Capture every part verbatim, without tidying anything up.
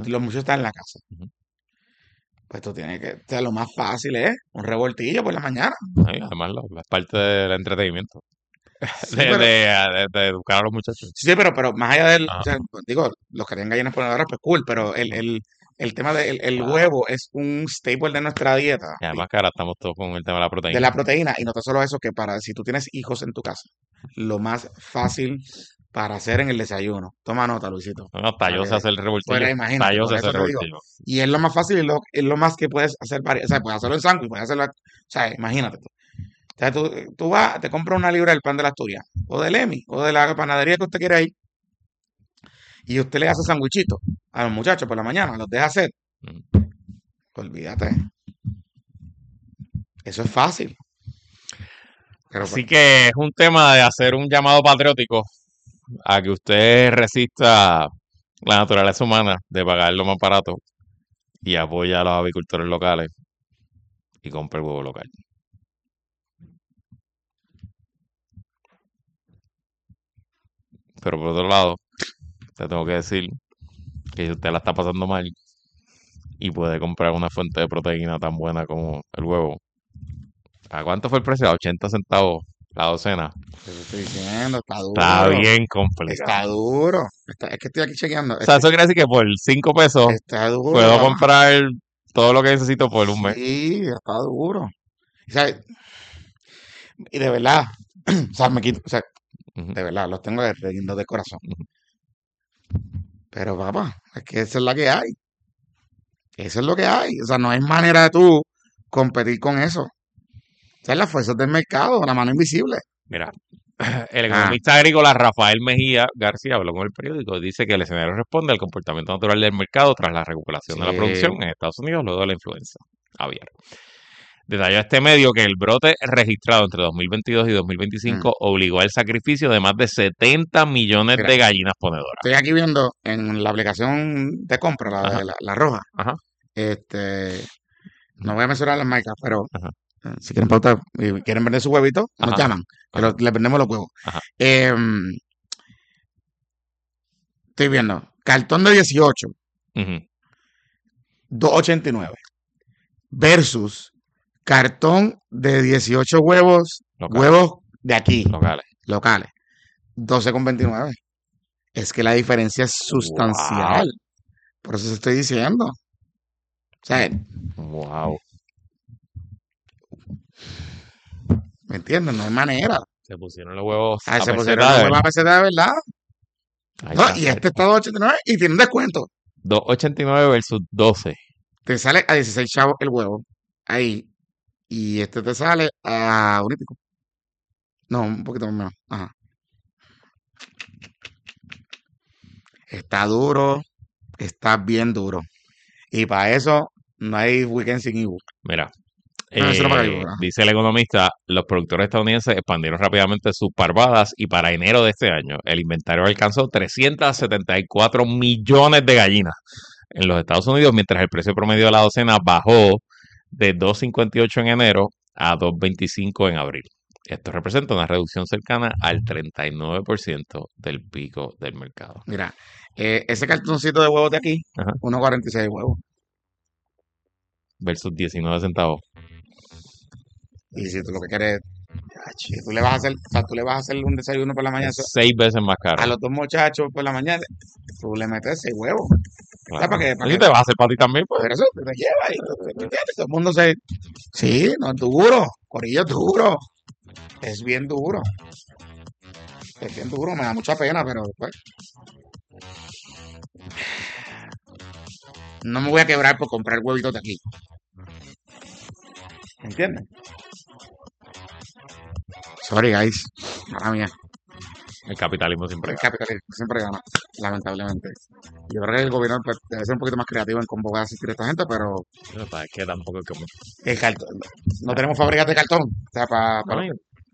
Ujú, los muchachos están en la casa. ujú. Pues tú tienes que, o sea, lo más fácil es un revoltillo por la mañana. Ay, además, lo- es parte del entretenimiento, Sí, de, de, pero, de- de educar a los muchachos. sí, pero, pero más allá del, o Ajá, sea, pues, digo, los que tengan gallinas ponedoras, pues cool, pero el, ujú, el, el tema del el claro. huevo es un staple de nuestra dieta, Y y además que ahora estamos todos con el tema de la de proteína. la proteína, y no tan solo eso, que para, si tú tienes hijos en tu casa, lo más fácil para hacer en el desayuno. Toma nota, Luisito, No, no, hasta para yo sé que, hacer el pues revoltillo. Hasta imagínate, yo sé por hacer eso el te digo. revoltillo. Y es lo más fácil y lo, es lo más que puedes hacer, vari- o sea, puedes hacerlo en sándwich, puedes hacerlo, o sea, imagínate. Tú. O sea, tú, tú vas, te compras una libra del pan de la Asturias, o del Emi, o de la panadería que usted quiere ir, y usted le hace sandwichito a los muchachos por la mañana, los deja hacer. Mm. Olvídate, eso es fácil. Pero pues, Así que es un tema de hacer un llamado patriótico a que usted resista la naturaleza humana de pagar lo más barato y apoya a los avicultores locales y compre el huevo local. Pero por otro lado, te tengo que decir que si usted la está pasando mal y puede comprar una fuente de proteína tan buena como el huevo, ¿a cuánto fue el precio? A ochenta centavos la docena. te lo estoy diciendo, está Está duro, bien complicado. está duro. Está- es que estoy aquí chequeando, O sea, este, eso quiere decir que por cinco pesos está duro, puedo papá. comprar todo lo que necesito por un mes. Sí, está duro. O sea, y de verdad, o sea, me quito, o sea, Ujú, de verdad, los tengo de, de, de corazón. ujú. Pero papá, es que esa es la que hay. Eso es lo que hay. O sea, no hay manera de tú competir con eso. O sea, las fuerzas del mercado, la mano invisible. Mira, el Ah, economista agrícola Rafael Mejía García habló con el periódico. Dice que el escenario responde al comportamiento natural del mercado tras la recuperación de la sí. producción en Estados Unidos luego de la influenza aviar. Detalló este medio que el brote registrado entre dos mil veintidós y Mm. dos mil veinticinco obligó al sacrificio de más de setenta millones Mira, de gallinas ponedoras. estoy aquí viendo en la aplicación de compra, la Ajá, de la, la roja. ajá, Este, ujú, no voy a mencionar las marcas, pero ajá, eh, si quieren pautar y quieren vender su huevito, nos ajá, llaman, que ajá, lo- les vendemos los huevos. ajá, Em, estoy viendo, cartón de dieciocho, ujú, dos ochenta y nueve versus cartón de dieciocho huevos, locales, huevos de aquí, locales. locales, doce con veintinueve. Es que la diferencia es Wow, sustancial. Por eso se estoy diciendo. O sea, wow. ¿me entiendes? No hay manera. Se pusieron los huevos Ah, a se pusieron peseta los de huevos a verdad. peseta de verdad. Ahí No, está. y este está a dos ochenta y nueve y tiene un descuento. dos ochenta y nueve versus doce. Te sale a dieciséis chavos el huevo. Ahí. Y este te sale a un y pico. No, un poquito menos. Ajá. Está duro. Está bien duro. Y para eso no hay weekend sin Ibu. Mira, No, eso no paga Ibu, eh, ¿verdad? dice el economista, los productores estadounidenses expandieron rápidamente sus parvadas y para enero de este año el inventario alcanzó trescientos setenta y cuatro millones de gallinas en los Estados Unidos, mientras el precio promedio de la docena bajó de dos cincuenta y ocho en enero a dos veinticinco en abril. Esto representa una reducción cercana al treinta y nueve por ciento del pico del mercado. Mira, eh, ese cartoncito de huevos de aquí, Ajá. uno cuarenta y seis huevos. Versus diecinueve centavos. Y si tú lo que quieres, si tú le vas a hacer, o sea, tú le vas a hacer un desayuno por la mañana Es seis veces más a caro. los dos muchachos por la mañana, tú le metes seis huevos. O sea, Claro. para que, para Y que, te vas a hacer para ti también, pues. por eso te lleva y tú, tú- tú entiendes, todo el mundo se, sí, no es duro, Corillo es duro, es bien duro, es bien duro, me da mucha pena, pero pues, no me voy a quebrar por comprar huevitos de aquí, ¿entiendes? Sorry, guys, mala mía. El capitalismo siempre El gana. capitalismo siempre gana, lamentablemente. Yo creo que el gobierno pues, debe ser un poquito más creativo en cómo va a asistir a esta gente, pero Pero para que tampoco es como. el cartón, no tenemos fábricas de cartón. O sea, para, No para hay,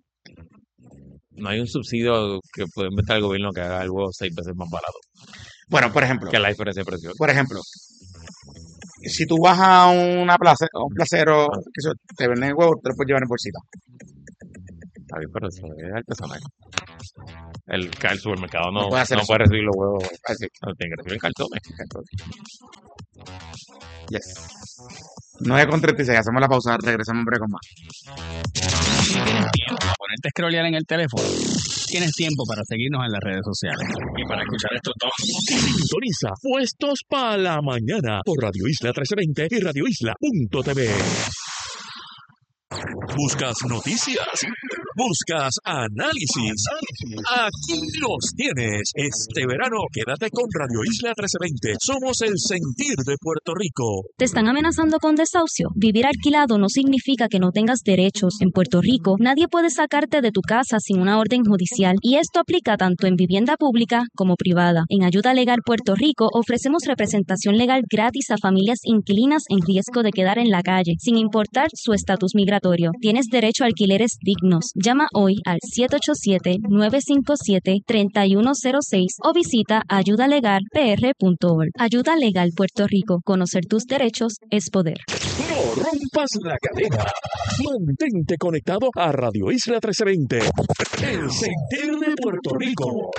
no hay un subsidio que puede inventar el gobierno que haga algo seis veces más barato bueno, por ejemplo, que la diferencia de precio. por ejemplo, si tú vas a una plaza, a un placero, Ah, que eso, te venden huevos, te lo puedes llevar en bolsita. está bien, pero eso es artesanal. El, el supermercado no, No puede hacer no eso. puede recibir los huevos. Así. No, tiene que recibir cartones. Yes. nueve con treinta y seis, hacemos la pausa, regresamos en breve con más. Si tienes tiempo para ponerte a scrollear en el teléfono, tienes tiempo para seguirnos en las redes sociales. Y para escuchar esto todo. Sintoniza Puestos para la Mañana por Radio Isla trece veinte y radio isla punto t v. ¿Buscas noticias? ¿Buscas análisis? Aquí los tienes. Este verano quédate con Radio Isla trece veinte. Somos el sentir de Puerto Rico. ¿Te están amenazando con desahucio? Vivir alquilado no significa que no tengas derechos. En Puerto Rico, nadie puede sacarte de tu casa sin una orden judicial, y esto aplica tanto en vivienda pública como privada. En Ayuda Legal Puerto Rico ofrecemos representación legal gratis a familias inquilinas en riesgo de quedar en la calle, sin importar su estatus migratorio. Tienes derecho a alquileres dignos. Llama hoy al siete ocho siete, nueve cinco siete, tres uno cero seis o visita ayuda legal p r punto org. Ayuda Legal Puerto Rico. Conocer tus derechos es poder. No rompas la cadena. Mantente conectado a Radio Isla trece veinte. El sentir de Puerto Rico.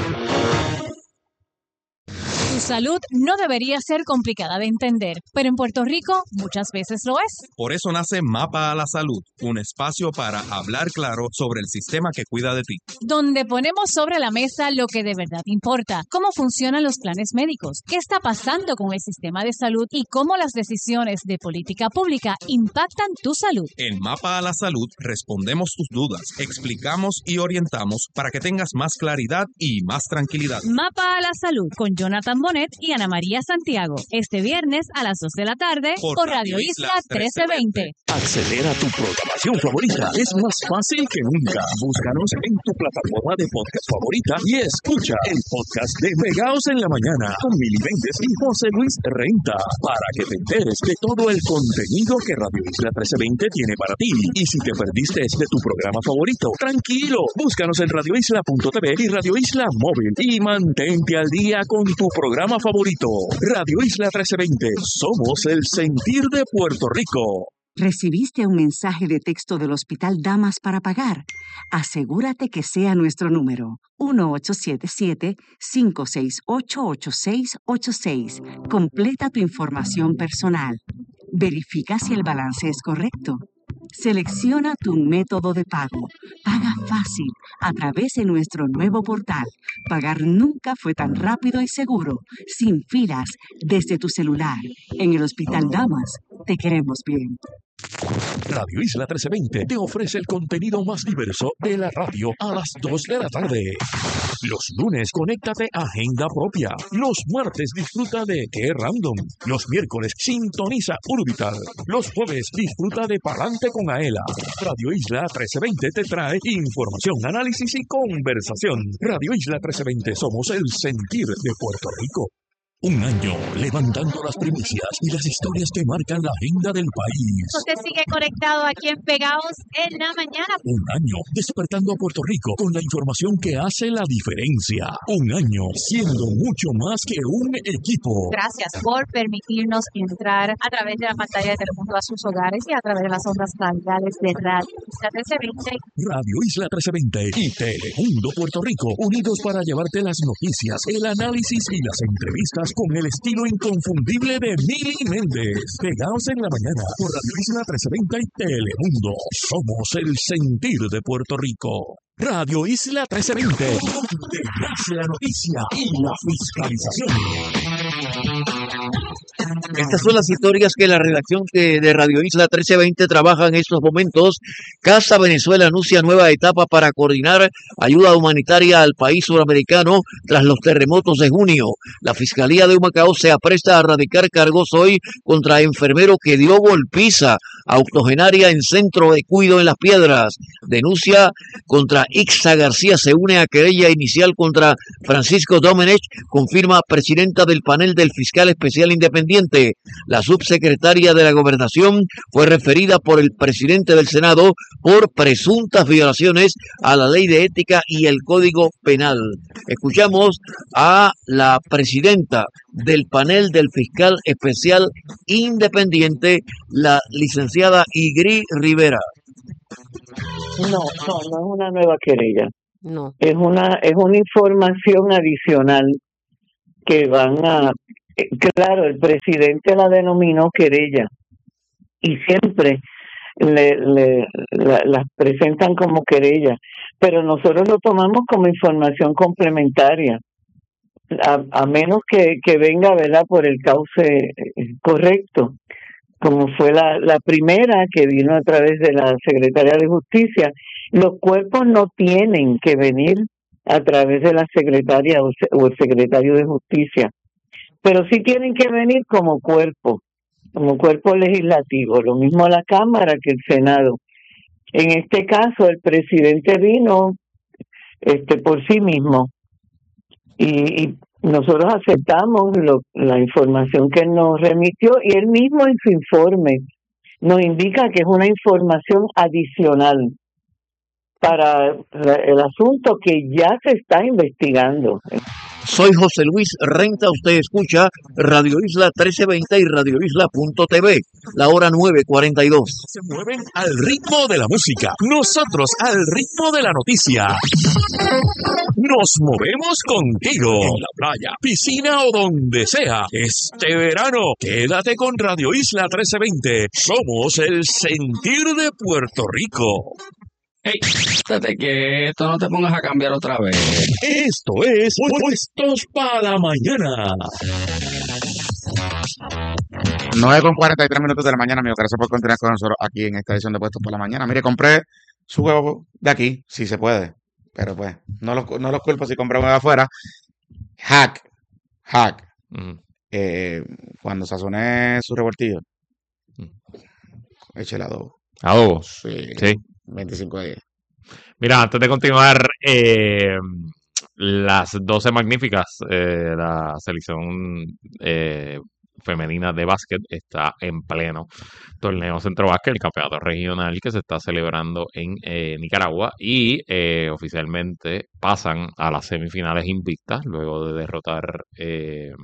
Tu salud no debería ser complicada de entender, pero en Puerto Rico muchas veces lo es. Por eso nace Mapa a la Salud, un espacio para hablar claro sobre el sistema que cuida de ti. Donde ponemos sobre la mesa lo que de verdad importa, cómo funcionan los planes médicos, qué está pasando con el sistema de salud y cómo las decisiones de política pública impactan tu salud. En Mapa a la Salud respondemos tus dudas, explicamos y orientamos para que tengas más claridad y más tranquilidad. Mapa a la Salud con Jonathan Bonet y Ana María Santiago. Este viernes a las dos de la tarde por, por Radio Isla trece veinte. Acceder a tu programación favorita es más fácil que nunca. Búscanos en tu plataforma de podcast favorita y escucha el podcast de Pegaos en la Mañana con Mili Méndez y José Luis Renta, para que te enteres de todo el contenido que Radio Isla trece veinte tiene para ti. Y si te perdiste de tu programa favorito, tranquilo, búscanos en radio isla punto t v y Radio Isla Móvil y mantente al día con tu programa favorito. Radio Isla trece veinte. Somos el sentir de Puerto Rico. ¿Recibiste un mensaje de texto del Hospital Damas para pagar? Asegúrate que sea nuestro número, uno ocho siete siete, cinco seis ocho, ocho seis ocho seis. Completa tu información personal. Verifica si el balance es correcto. Selecciona tu método de pago. Paga fácil a través de nuestro nuevo portal. Pagar nunca fue tan rápido y seguro, sin filas, desde tu celular. En el Hospital Damas, te queremos bien. Radio Isla trece veinte te ofrece el contenido más diverso de la radio a las dos de la tarde. Los lunes, conéctate a Agenda Propia. Los martes, disfruta de Qué Random. Los miércoles, sintoniza Urbital. Los jueves, disfruta de Palante con Aela. Radio Isla trece veinte te trae información, análisis y conversación. Radio Isla trece veinte, somos el sentir de Puerto Rico. Un año levantando las primicias y las historias que marcan la agenda del país. Usted sigue conectado aquí en Pegaos en la Mañana. Un año despertando a Puerto Rico con la información que hace la diferencia. Un año siendo mucho más que un equipo. Gracias por permitirnos entrar a través de la pantalla de Telemundo a sus hogares y a través de las ondas radiales de Radio Isla trece veinte. Radio Isla trece veinte y Telemundo Puerto Rico, unidos para llevarte las noticias, el análisis y las entrevistas con el estilo inconfundible de Mili Méndez. Pegaos en la Mañana por Radio Isla trece veinte y Telemundo. Somos el sentir de Puerto Rico. Radio Isla trece veinte. Donde nace la noticia y la fiscalización. Estas son las historias que la redacción de, de Radio Isla trece veinte trabaja en estos momentos. Casa Venezuela anuncia nueva etapa para coordinar ayuda humanitaria al país suramericano tras los terremotos de junio. La Fiscalía de Humacao se apresta a radicar cargos hoy contra enfermero que dio golpiza a octogenaria en centro de cuido en Las Piedras. Denuncia contra Ixa García se une a querella inicial contra Francisco Domenech, confirma presidenta del panel del fiscal especial independiente. La subsecretaria de la Gobernación fue referida por el presidente del Senado por presuntas violaciones a la ley de ética y el Código Penal. Escuchamos a la presidenta del panel del fiscal especial independiente, la licenciada Igri Rivera. No, no, no es una nueva querella. No. Es una, es una información adicional que van a... eh, Claro, el presidente la denominó querella y siempre le, le la- las presentan como querella, pero nosotros lo tomamos como información complementaria, a, a menos que, que venga, ¿verdad?, por el cauce eh, correcto, como fue la, la primera que vino a través de la Secretaría de Justicia. Los cuerpos no tienen que venir a través de la secretaria o, se- o el secretario de Justicia, pero sí tienen que venir como cuerpo, como cuerpo legislativo, lo mismo la Cámara que el Senado. En este caso, el presidente vino este por sí mismo y, y nosotros aceptamos lo- la información que él nos remitió y él mismo en su informe nos indica que es una información adicional para la- el asunto que ya se está investigando. Soy José Luis Renta, usted escucha Radio Isla trece veinte y radio isla punto t v, la hora nueve cuarenta y dos. Se mueven al ritmo de la música. Nosotros al ritmo de la noticia. Nos movemos contigo. En la playa, piscina o donde sea. Este verano, quédate con Radio Isla trece veinte. Somos el sentir de Puerto Rico. Hey, estate quieto, no te pongas a cambiar otra vez. Esto es Puestos para la Mañana. nueve con cuarenta y tres minutos de la mañana, amigos. Gracias por continuar con nosotros aquí en esta edición de Puestos por la Mañana. Mire, compré su huevo de aquí, si se puede. Pero pues, no los, no los culpo si compré uno de afuera. Hack, hack. Mm. Eh, cuando sazoné su revoltillo, Mm. eche el adobo. Adobo. Sí, Sí. veinticinco de diez. Mira, antes de continuar, eh, las doce magníficas, eh, la selección eh, femenina de básquet está en pleno torneo Centro Básquet, el campeonato regional que se está celebrando en eh, Nicaragua y eh, oficialmente pasan a las semifinales invictas luego de derrotar eh,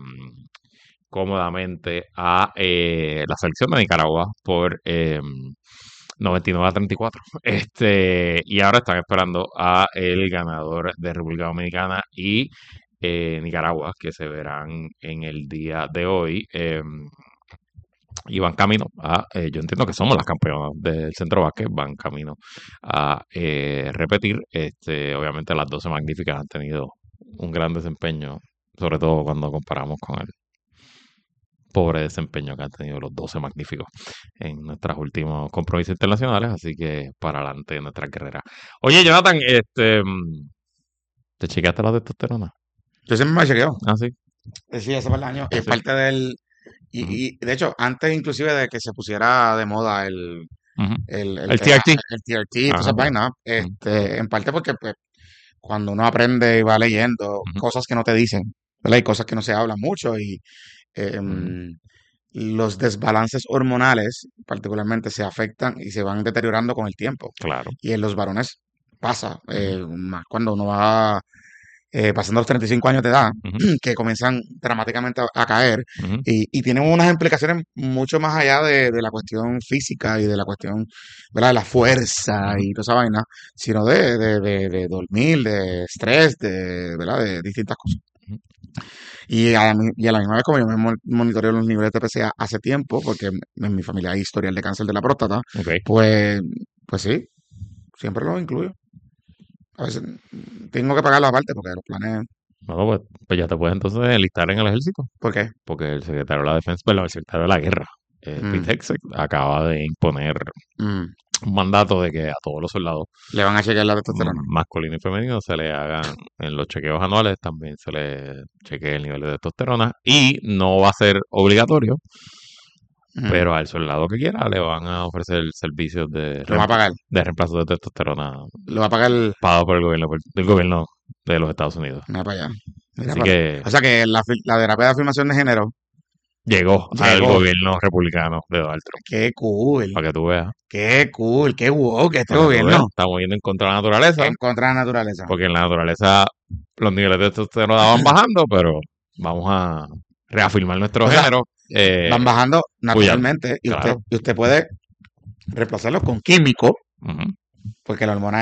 cómodamente a eh, la selección de Nicaragua por eh, noventa y nueve a treinta y cuatro. Este, y ahora están esperando a el ganador de República Dominicana y eh, Nicaragua, que se verán en el día de hoy. Eh, y van camino a, eh, yo entiendo que somos las campeonas del Centro Básquet, van camino a eh, repetir. Este, obviamente las doce magníficas han tenido un gran desempeño, sobre todo cuando comparamos con el pobre desempeño que han tenido los doce magníficos en nuestros últimos compromisos internacionales, así que para adelante en nuestra carrera. Oye, Jonathan, este, ¿te chequeaste la testosterona? Yo siempre me he chequeado. Ah, sí. Sí, hace par de años. Es Sí. parte del... Y, Ujú. y, de hecho, antes inclusive de que se pusiera de moda el, Ujú. el, el, El T R T. el T R T, todas Ajá. esas vainas, Ujú. este, en parte porque pues, cuando uno aprende y va leyendo Ujú. cosas que no te dicen, ¿verdad? Hay cosas que no se hablan mucho y eh, Ujú. los desbalances hormonales particularmente se afectan y se van deteriorando con el tiempo. Claro. Y en los varones pasa, eh, Ujú. más cuando uno va eh, pasando los treinta y cinco años de edad, Ujú. que comienzan dramáticamente a, a caer Ujú. y, y tienen unas implicaciones mucho más allá de, de la cuestión física y de la cuestión, ¿verdad?, de la fuerza Ujú. y toda esa vaina, sino de, de, de, de dormir, de estrés, de, ¿verdad?, de distintas cosas. Ujú. Y a, la mi- y a la misma vez, como yo me mon- monitoreo los niveles de T P C A hace tiempo, porque en en mi familia hay historial de cáncer de la próstata, Ok. pues, pues sí, siempre lo incluyo. A veces mm, tengo que pagarlo aparte porque los planes. Bueno, pues, pues ya te puedes entonces enlistar en el ejército, ¿Por qué? porque el secretario de la defensa, perdón, el secretario de la guerra, eh, Mm, Pete Hegseth, acaba de imponer mm. un mandato de que a todos los soldados Le van a chequear la mm, testosterona. masculinos y femeninos se le hagan en los chequeos anuales, también se le chequee el nivel de testosterona y no va a ser obligatorio, Mm. pero al soldado que quiera le van a ofrecer servicios de, Lo va a reempla- pagar. de reemplazo de testosterona Lo va a pagar. pagado por el gobierno, por- del gobierno de los Estados Unidos. Mira para allá. Mira Así para. que O sea que la, fi- la terapia de afirmación de género llegó al llegó. gobierno republicano de Donald Trump, Qué cool. para que tú veas, Qué cool. Qué wow que este para que tú veas, gobierno. estamos yendo en contra de la naturaleza, En contra de la naturaleza. porque en la naturaleza los niveles de testosterona van bajando, pero vamos a reafirmar nuestro O sea, género. eh, van bajando cuidando. naturalmente y usted, Claro. y usted puede reemplazarlo con químico, Ujú. porque la hormona es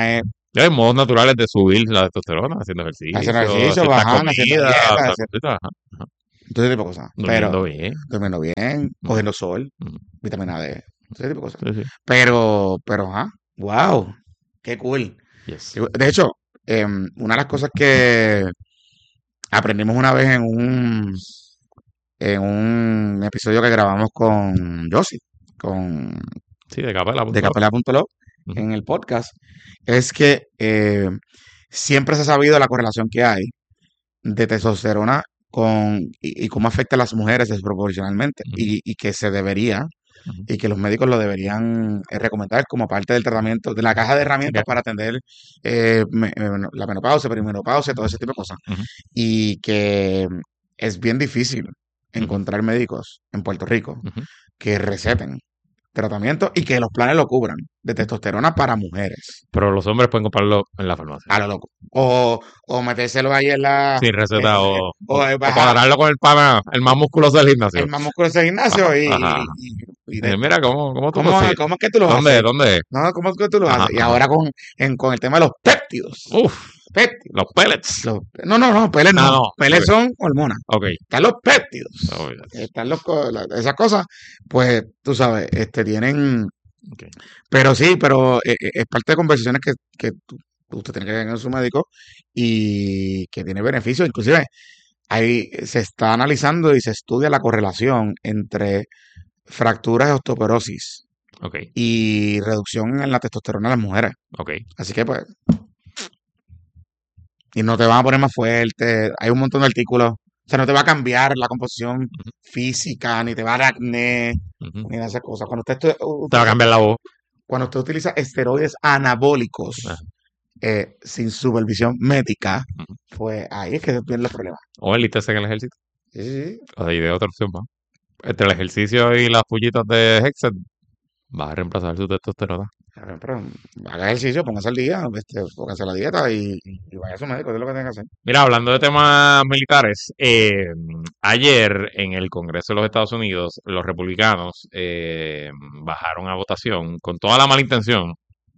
Ya hay modos naturales de subir la testosterona, haciendo ejercicio, Haciendo ejercicio, ciertas bajando, haciendo comidas, dieta, otras haciendo cositas, ajá, ajá. todo ese tipo de cosas. Durmiendo Pero bien. durmiendo bien, Ujú, cogiendo sol, ujú. vitamina D, todo ese tipo de cosas. Sí, sí. Pero, pero, ajá, wow, qué cool. Yes. Qué cool. De hecho, em, una de las cosas que aprendimos una vez en un, en un episodio que grabamos con Josie, con Sí, de capela. de capela punto lo, Ujú. en el podcast, es que eh, siempre se ha sabido la correlación que hay de testosterona con y, y cómo afecta a las mujeres desproporcionalmente Ujú. y, y que se debería Ujú. y que los médicos lo deberían eh, recomendar como parte del tratamiento, de la caja de herramientas Ok. para atender eh, me- eh, la menopausia, perimenopausia, todo ese tipo de cosas. Ujú. Y que es bien difícil Ujú. encontrar médicos en Puerto Rico Ujú. que receten tratamiento y que los planes lo cubran de testosterona para mujeres. Pero los hombres pueden comprarlo en la farmacia. A lo loco. O, o metérselo ahí en la. Sin receta eh, o, o o, eh, o baja cuadrarlo con el pana, el más musculoso del gimnasio. el más musculoso del gimnasio Ajá, y, ajá, y- ajá. y- y Y de- mira, ¿cómo, cómo tú ¿Cómo, consigues? cómo es que tú lo ¿Dónde, haces? dónde? No, ¿cómo es que tú lo Ajá, haces? Y ajá. ahora con, en, con el tema de los péptidos. Uf, Péptidos. los pellets. Los- no, no, no, peles Ah, no. no. Peles Ok, son hormonas. ok. Están los péptidos. Oh, yes. Están los, co- la- esas cosas, pues, tú sabes, este, tienen. Ok. Pero sí, pero eh, eh, es parte de conversaciones que, que tú- usted tiene que tener con su médico y que tiene beneficios. Inclusive, ahí se está analizando y se estudia la correlación entre fracturas de osteoporosis Ok, y reducción en la testosterona en las mujeres. ok. Así que, pues, y no te van a poner más fuerte. Hay un montón de artículos. O sea, no te va a cambiar la composición Ujú, física, ni te va a dar acné, ujú. ni nada de esas cosas. Cuando usted, estu- Te va a utiliza, cambiar la voz. cuando usted utiliza esteroides anabólicos Ah, eh, sin supervisión médica, ujú. pues ahí es que vienen los problemas. O enlítese en el ejército. Sí, sí, sí. O de ahí de otra opción más. Entre el ejercicio y las pullitas de Hexet, vas a reemplazar su testosterona. Pero, pero haga ejercicio, póngase al día, este, póngase a la dieta y, y vaya a su médico, eso es lo que tiene que hacer. Mira, hablando de temas militares, eh, ayer en el Congreso de los Estados Unidos, los republicanos eh, bajaron a votación con toda la mala intención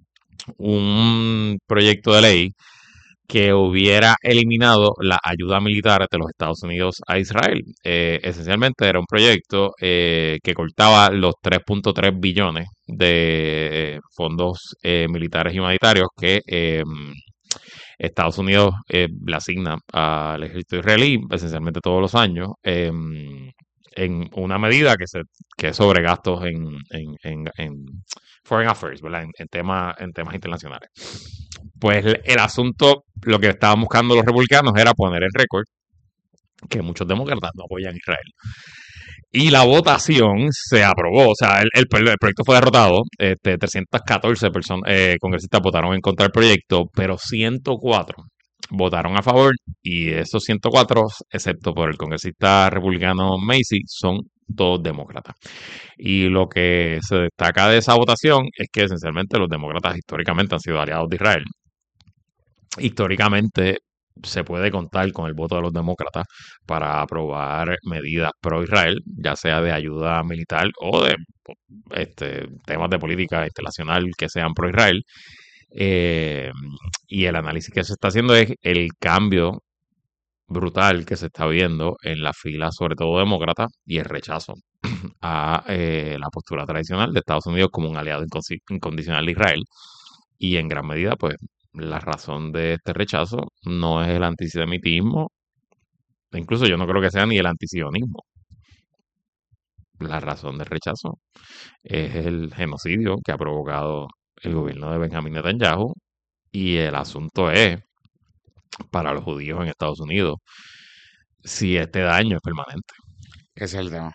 un proyecto de ley que hubiera eliminado la ayuda militar de los Estados Unidos a Israel. Eh, esencialmente era un proyecto eh, que cortaba los tres punto tres billones de eh, fondos eh, militares y humanitarios que eh, Estados Unidos eh, le asigna al ejército israelí esencialmente todos los años. Eh, en una medida que se que es sobre gastos en, en, en, en foreign affairs, ¿verdad? En, en, tema, en temas internacionales. Pues el, el asunto, lo que estaban buscando los republicanos era poner en récord que muchos demócratas no apoyan a Israel. Y la votación se aprobó, o sea, el, el, el proyecto fue derrotado, este, trescientas catorce personas, eh, congresistas votaron en contra del proyecto, pero ciento cuatro votaron a favor y esos ciento cuatro, excepto por el congresista republicano Macy, son todos demócratas. Y lo que se destaca de esa votación es que esencialmente los demócratas históricamente han sido aliados de Israel. Históricamente se puede contar con el voto de los demócratas para aprobar medidas pro Israel, ya sea de ayuda militar o de este, temas de política internacional que sean pro Israel. Eh, y el análisis que se está haciendo es el cambio brutal que se está viendo en la fila, sobre todo demócrata, y el rechazo a eh, la postura tradicional de Estados Unidos como un aliado incondicional de Israel. Y en gran medida, pues, la razón de este rechazo no es el antisemitismo, incluso yo no creo que sea ni el antisionismo. La razón del rechazo es el genocidio que ha provocado el gobierno de Benjamín Netanyahu, y el asunto es, para los judíos en Estados Unidos, si este daño es permanente. Ese es el tema.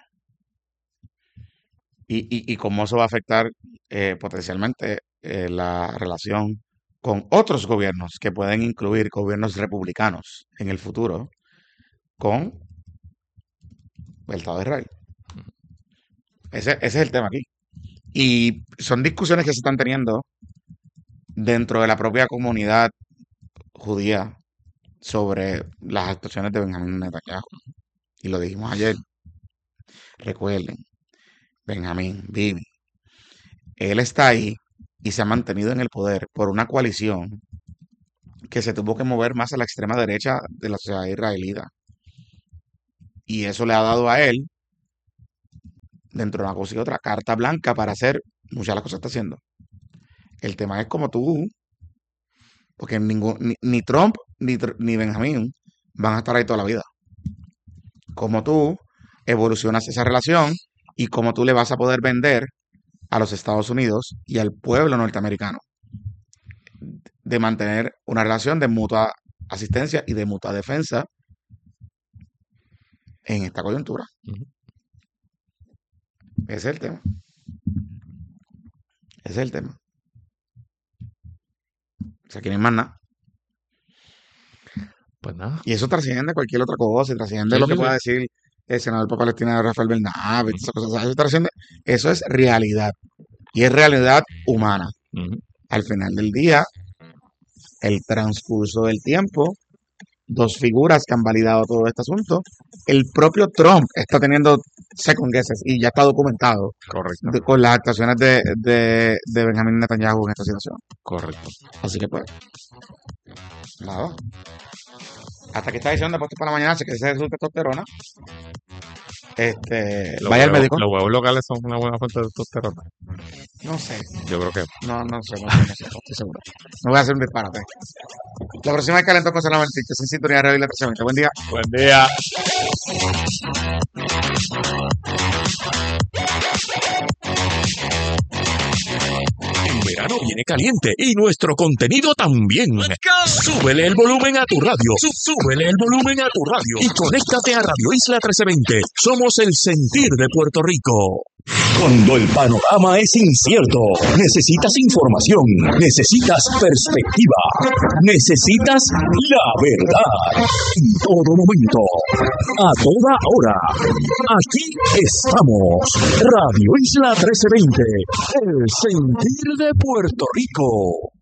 Y, y, y cómo eso va a afectar eh, potencialmente eh, la relación con otros gobiernos que pueden incluir gobiernos republicanos en el futuro con el Estado de Israel. Ese, ese es el tema aquí. Y son discusiones que se están teniendo dentro de la propia comunidad judía sobre las actuaciones de Benjamín Netanyahu. Y lo dijimos ayer. Recuerden, Benjamín, Bibi, él está ahí y se ha mantenido en el poder por una coalición que se tuvo que mover más a la extrema derecha de la sociedad israelita. Y eso le ha dado a él, dentro de una cosa y otra, carta blanca para hacer muchas de las cosas que está haciendo. El tema es como tú, porque ningún, ni, ni Trump ni, ni Benjamín van a estar ahí toda la vida. Como tú evolucionas esa relación y cómo tú le vas a poder vender a los Estados Unidos y al pueblo norteamericano de mantener una relación de mutua asistencia y de mutua defensa en esta coyuntura. Ujú. Ese es el tema. Ese es el tema. O sea, aquí no hay más nada. Pues nada. Y eso trasciende cualquier otra cosa, y trasciende Sí, lo que sí, pueda sí. decir el senador por Palestina Rafael Bernabe, y esas cosas. O sea, eso trasciende. Eso es realidad. Y es realidad humana. Ujú. Al final del día, el transcurso del tiempo, dos figuras que han validado todo este asunto. El propio Trump está teniendo second guesses y ya está documentado Correcto, de- con las actuaciones de, de, de Benjamin Netanyahu en esta situación. correcto. Así que pues, nada. Hasta que esta edición de Postes para la Mañana se crece de su testosterona. Este, Los vaya al huevos, médico. los huevos locales son una buena fuente de testosterona. No sé. Yo creo que No, no sé, no sé, no sé, no estoy seguro. No voy a hacer un disparate. La próxima es Calentón con Solamente, que es en sintonía de Radio Isla trece veinte. Buen día. buen día. En verano viene caliente y nuestro contenido también. Súbele el volumen a tu radio. Sú- Súbele el volumen a tu radio. Y conéctate a Radio Isla trece veinte. Somos el sentir de Puerto Rico. Cuando el panorama es incierto, necesitas información, necesitas perspectiva, necesitas la verdad. En todo momento, a toda hora. Aquí estamos. Radio Isla trece veinte. El sentir de Puerto Rico.